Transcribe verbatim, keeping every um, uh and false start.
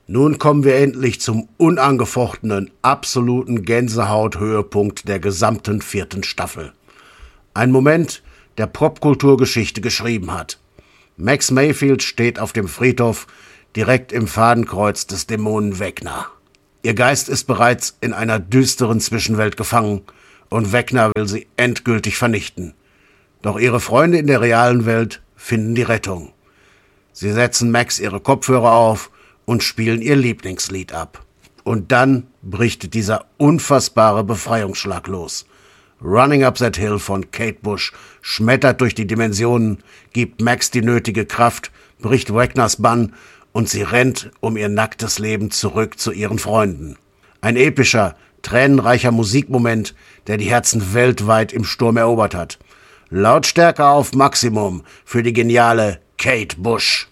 Nun kommen wir endlich zum unangefochtenen, absoluten Gänsehaut-Höhepunkt der gesamten vierten Staffel. Ein Moment, der Popkulturgeschichte geschrieben hat. Max Mayfield steht auf dem Friedhof, direkt im Fadenkreuz des Dämonen Vecna. Ihr Geist ist bereits in einer düsteren Zwischenwelt gefangen und Vecna will sie endgültig vernichten. Doch ihre Freunde in der realen Welt finden die Rettung. Sie setzen Max ihre Kopfhörer auf und spielen ihr Lieblingslied ab. Und dann bricht dieser unfassbare Befreiungsschlag los. Running Up That Hill von Kate Bush schmettert durch die Dimensionen, gibt Max die nötige Kraft, bricht Vecnas Bann und sie rennt um ihr nacktes Leben zurück zu ihren Freunden. Ein epischer, tränenreicher Musikmoment, der die Herzen weltweit im Sturm erobert hat. Lautstärke auf Maximum für die geniale Kate Bush.